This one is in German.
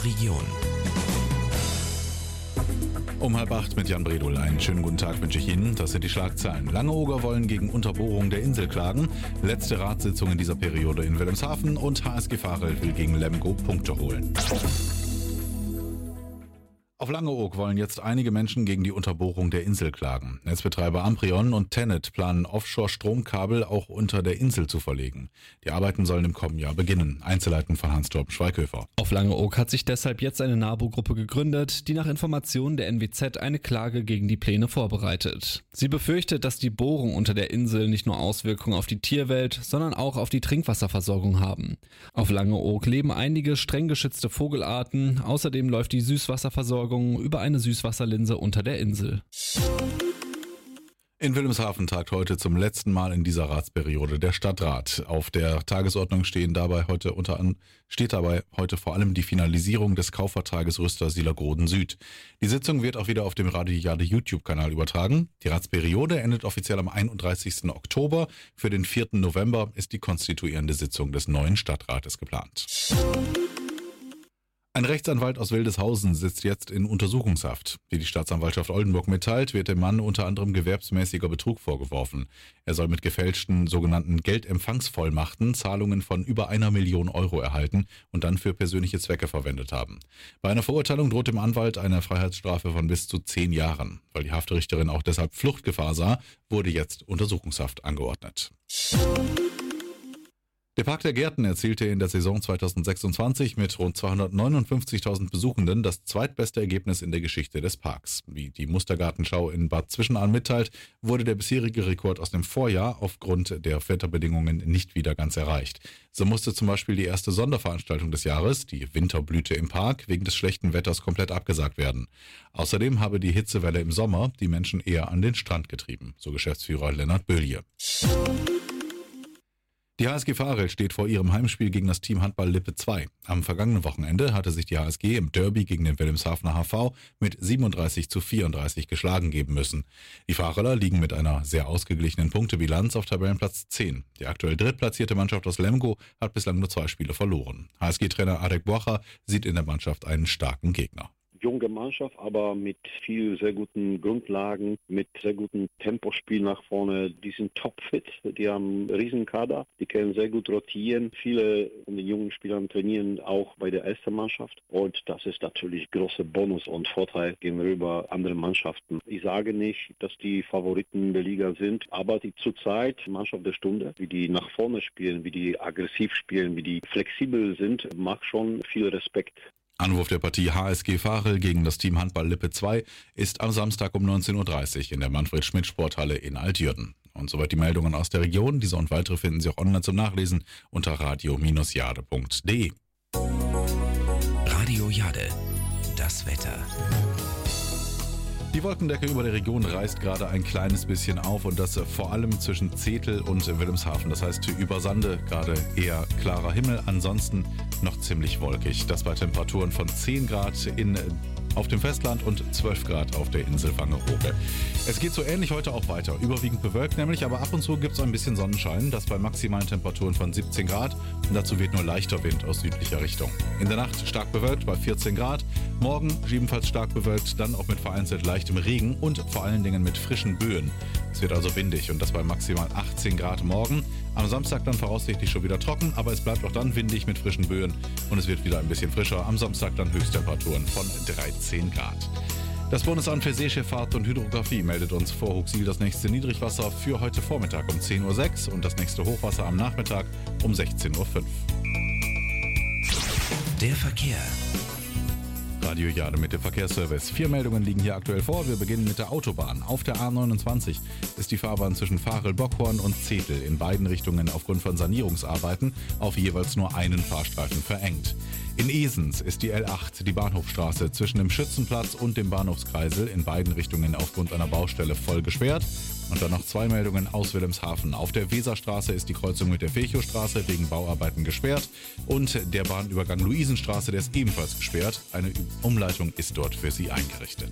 unserer Region. Um 7:30 mit Jan Bredol. Einen schönen guten Tag wünsche ich Ihnen. Das sind die Schlagzeilen. Langeoger wollen gegen Unterbohrung der Insel klagen. Letzte Ratssitzung in dieser Periode in Wilhelmshaven und HSG Varel will gegen Lemgo Punkte holen. Auf Langeoog wollen jetzt einige Menschen gegen die Unterbohrung der Insel klagen. Netzbetreiber Amprion und TenneT planen Offshore-Stromkabel auch unter der Insel zu verlegen. Die Arbeiten sollen im kommenden Jahr beginnen. Einzelheiten von Hans-Torben Schweighöfer. Auf Langeoog hat sich deshalb jetzt eine NABU-Gruppe gegründet, die nach Informationen der NWZ eine Klage gegen die Pläne vorbereitet. Sie befürchtet, dass die Bohrung unter der Insel nicht nur Auswirkungen auf die Tierwelt, sondern auch auf die Trinkwasserversorgung haben. Auf Langeoog leben einige streng geschützte Vogelarten. Außerdem läuft die Süßwasserversorgung über eine Süßwasserlinse unter der Insel. In Wilhelmshaven tagt heute zum letzten Mal in dieser Ratsperiode der Stadtrat. Auf der Tagesordnung steht dabei heute vor allem die Finalisierung des Kaufvertrages Rüster-Sielergroden Süd. Die Sitzung wird auch wieder auf dem Radio Jade YouTube-Kanal übertragen. Die Ratsperiode endet offiziell am 31. Oktober. Für den 4. November ist die konstituierende Sitzung des neuen Stadtrates geplant. Ein Rechtsanwalt aus Wildeshausen sitzt jetzt in Untersuchungshaft. Wie die Staatsanwaltschaft Oldenburg mitteilt, wird dem Mann unter anderem gewerbsmäßiger Betrug vorgeworfen. Er soll mit gefälschten sogenannten Geldempfangsvollmachten Zahlungen von über 1 Million Euro erhalten und dann für persönliche Zwecke verwendet haben. Bei einer Verurteilung droht dem Anwalt eine Freiheitsstrafe von bis zu 10 Jahren. Weil die Haftrichterin auch deshalb Fluchtgefahr sah, wurde jetzt Untersuchungshaft angeordnet. Der Park der Gärten erzielte in der Saison 2026 mit rund 259.000 Besuchenden das zweitbeste Ergebnis in der Geschichte des Parks. Wie die Mustergartenschau in Bad Zwischenahn mitteilt, wurde der bisherige Rekord aus dem Vorjahr aufgrund der Wetterbedingungen nicht wieder ganz erreicht. So musste zum Beispiel die erste Sonderveranstaltung des Jahres, die Winterblüte im Park, wegen des schlechten Wetters komplett abgesagt werden. Außerdem habe die Hitzewelle im Sommer die Menschen eher an den Strand getrieben, so Geschäftsführer Lennart Bölje. Die HSG Varel steht vor ihrem Heimspiel gegen das Team Handball Lippe 2. Am vergangenen Wochenende hatte sich die HSG im Derby gegen den Wilhelmshavener HV mit 37:34 geschlagen geben müssen. Die Vareler liegen mit einer sehr ausgeglichenen Punktebilanz auf Tabellenplatz 10. Die aktuell drittplatzierte Mannschaft aus Lemgo hat bislang nur 2 Spiele verloren. HSG-Trainer Adek Boacha sieht in der Mannschaft einen starken Gegner. Junge Mannschaft, aber mit viel sehr guten Grundlagen, mit sehr gutem Tempospiel nach vorne. Die sind topfit, die haben einen riesen Kader, die können sehr gut rotieren. Viele von den jungen Spielern trainieren auch bei der ersten Mannschaft und das ist natürlich großer Bonus und Vorteil gegenüber anderen Mannschaften. Ich sage nicht, dass die Favoriten der Liga sind, aber die zurzeit Mannschaft der Stunde, wie die nach vorne spielen, wie die aggressiv spielen, wie die flexibel sind, macht schon viel Respekt. Anwurf der Partie HSG Varel gegen das Team Handball Lippe 2 ist am Samstag um 19:30 Uhr in der Manfred-Schmidt-Sporthalle in Altjürden. Und soweit die Meldungen aus der Region. Diese und weitere finden Sie auch online zum Nachlesen unter radio-jade.de. Radio Jade, das Wetter. Die Wolkendecke über der Region reißt gerade ein kleines bisschen auf und das vor allem zwischen Zetel und Wilhelmshaven. Das heißt über Sande gerade eher klarer Himmel, ansonsten noch ziemlich wolkig. Das bei Temperaturen von 10 Grad auf dem Festland und 12 Grad auf der Insel Wangerooge. Es geht so ähnlich heute auch weiter. Überwiegend bewölkt nämlich, aber ab und zu gibt es ein bisschen Sonnenschein. Das bei maximalen Temperaturen von 17 Grad. Und dazu weht nur leichter Wind aus südlicher Richtung. In der Nacht stark bewölkt bei 14 Grad. Morgen ebenfalls stark bewölkt, dann auch mit vereinzelt leichtem Regen und vor allen Dingen mit frischen Böen. Es wird also windig und das bei maximal 18 Grad morgen. Am Samstag dann voraussichtlich schon wieder trocken, aber es bleibt auch dann windig mit frischen Böen und es wird wieder ein bisschen frischer. Am Samstag dann Höchsttemperaturen von 13 Grad. Das Bundesamt für Seeschifffahrt und Hydrographie meldet uns vor Huxil das nächste Niedrigwasser für heute Vormittag um 10:06 Uhr und das nächste Hochwasser am Nachmittag um 16:05 Uhr. Der Verkehr. Radio Jade mit dem Verkehrsservice. 4 Meldungen liegen hier aktuell vor. Wir beginnen mit der Autobahn. Auf der A29 ist die Fahrbahn zwischen Varel-Bockhorn und Zetel in beiden Richtungen aufgrund von Sanierungsarbeiten auf jeweils nur einen Fahrstreifen verengt. In Esens ist die L8, die Bahnhofstraße, zwischen dem Schützenplatz und dem Bahnhofskreisel in beiden Richtungen aufgrund einer Baustelle voll gesperrt. Und dann noch 2 Meldungen aus Wilhelmshaven. Auf der Weserstraße ist die Kreuzung mit der Fechowstraße wegen Bauarbeiten gesperrt. Und der Bahnübergang Luisenstraße, der ist ebenfalls gesperrt. Eine Umleitung ist dort für Sie eingerichtet.